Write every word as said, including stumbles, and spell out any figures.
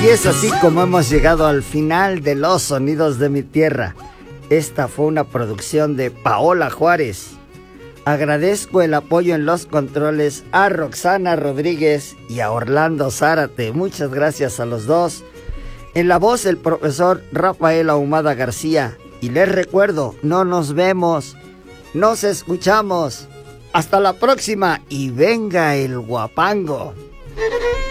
Y es así como hemos llegado al final de Los Sonidos de mi Tierra. Esta fue una producción de Paola Juárez. Agradezco el apoyo en los controles a Roxana Rodríguez y a Orlando Zárate. Muchas gracias a los dos. En la voz el profesor Rafael Ahumada García. Y les recuerdo, no nos vemos, nos escuchamos. Hasta la próxima y venga el guapango.